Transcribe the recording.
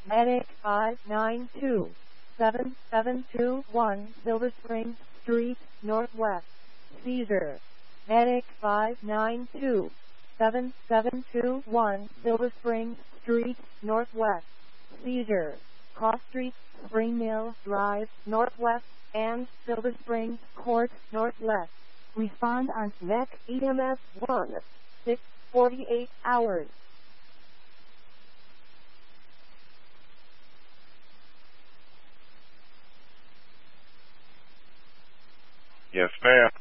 Medic 592-7721 Silver Spring Street, Northwest. Seizure. Medic 592-7721 Silver Spring Street, Northwest. Seizure. Cross Street, Spring Mill Drive, Northwest, and Silver Spring Court, Northwest. Respond on MEC EMS 1, 648 hours. Yes, ma'am.